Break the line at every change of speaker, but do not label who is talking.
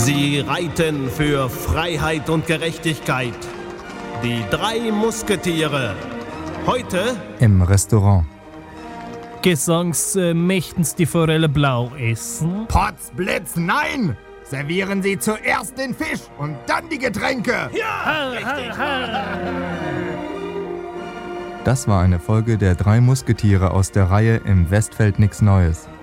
Sie reiten für Freiheit und Gerechtigkeit. Die 3 Musketiere. Heute
im Restaurant.
Möchten's die Forelle blau essen?
Potzblitz, nein! Servieren Sie zuerst den Fisch und dann die Getränke.
Ja, richtig.
Das war eine Folge der 3 Musketiere aus der Reihe Im Westfeld nix Neues.